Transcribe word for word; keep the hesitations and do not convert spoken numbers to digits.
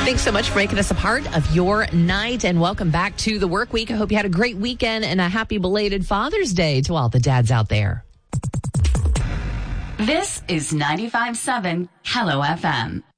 Thanks so much for making us a part of your night, and welcome back to the work week. I hope you had a great weekend and a happy belated Father's Day to all the dads out there. This is ninety-five point seven Hello F M.